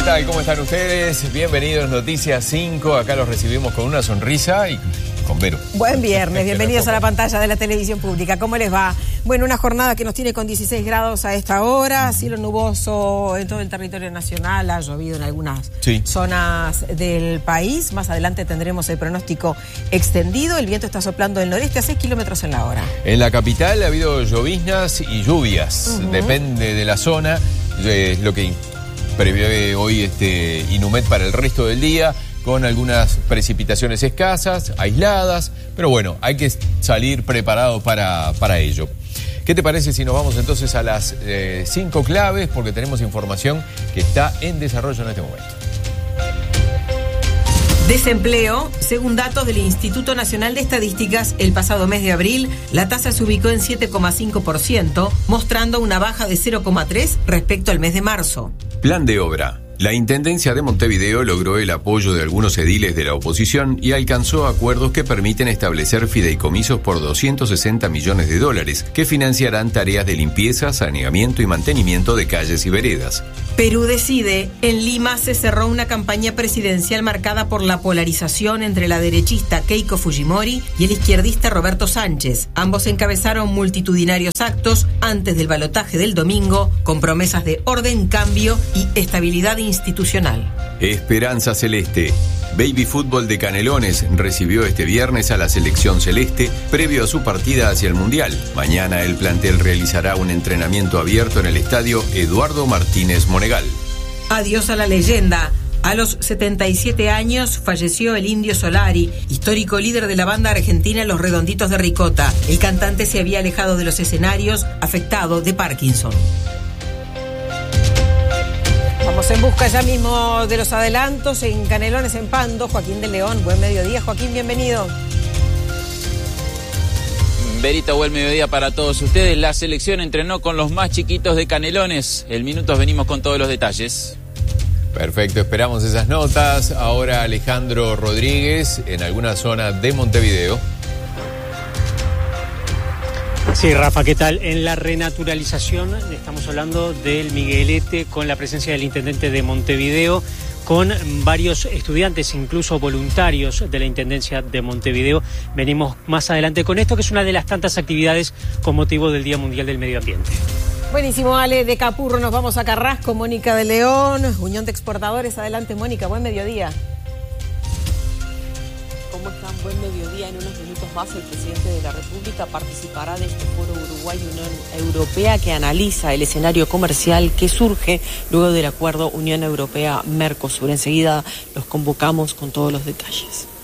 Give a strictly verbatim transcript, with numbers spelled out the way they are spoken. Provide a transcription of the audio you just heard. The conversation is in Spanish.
tal? ¿Cómo están ustedes? Bienvenidos, Noticias cinco. Acá los recibimos con una sonrisa y con Vero. Buen viernes, bienvenidos a la pantalla de la televisión pública. ¿Cómo les va? Bueno, una jornada que nos tiene con dieciséis grados a esta hora, cielo nuboso en todo el territorio nacional, ha llovido en algunas sí. zonas del país. Más adelante tendremos el pronóstico extendido. El viento está soplando del noreste a seis kilómetros en la hora. En la capital ha habido lloviznas y lluvias. Uh-huh. Depende de la zona. Es lo que prevé hoy este Inumet para el resto del día, con algunas precipitaciones escasas, aisladas, pero bueno, hay que salir preparado para, para ello. ¿Qué te parece si nos vamos entonces a las eh, cinco claves? Porque tenemos información que está en desarrollo en este momento. Desempleo. Según datos del Instituto Nacional de Estadísticas, el pasado mes de abril, la tasa se ubicó en siete coma cinco por ciento, mostrando una baja de cero coma tres por ciento respecto al mes de marzo. Plan de obra. La Intendencia de Montevideo logró el apoyo de algunos ediles de la oposición y alcanzó acuerdos que permiten establecer fideicomisos por doscientos sesenta millones de dólares, que financiarán tareas de limpieza, saneamiento y mantenimiento de calles y veredas. Perú decide. En Lima se cerró una campaña presidencial marcada por la polarización entre la derechista Keiko Fujimori y el izquierdista Roberto Sánchez. Ambos encabezaron multitudinarios actos antes del balotaje del domingo, con promesas de orden, cambio y estabilidad institucional. Esperanza Celeste. Baby Fútbol de Canelones recibió este viernes a la selección celeste previo a su partida hacia el Mundial. Mañana el plantel realizará un entrenamiento abierto en el estadio Eduardo Martínez Monegal. Adiós a la leyenda. A los setenta y siete años falleció el Indio Solari, histórico líder de la banda argentina Los Redonditos de Ricota. El cantante se había alejado de los escenarios, afectado de Parkinson. Vamos en busca ya mismo de los adelantos en Canelones, en Pando. Joaquín de León, buen mediodía. Joaquín, bienvenido. Verita, buen mediodía para todos ustedes. La selección entrenó con los más chiquitos de Canelones. En minutos venimos con todos los detalles. Perfecto, esperamos esas notas. Ahora Alejandro Rodríguez, en alguna zona de Montevideo. Sí, Rafa, ¿qué tal? En la renaturalización estamos hablando del Miguelete, con la presencia del intendente de Montevideo, con varios estudiantes, incluso voluntarios de la Intendencia de Montevideo. Venimos más adelante con esto, que es una de las tantas actividades con motivo del Día Mundial del Medio Ambiente. Buenísimo, Ale. De Capurro nos vamos a Carrasco. Mónica de León, Unión de Exportadores. Adelante, Mónica, buen mediodía. ¿Cómo están? Buen mediodía. En unos minutos más el presidente de la República participará de este foro Uruguay-Unión Europea que analiza el escenario comercial que surge luego del acuerdo Unión Europea-Mercosur. Enseguida los convocamos con todos los detalles.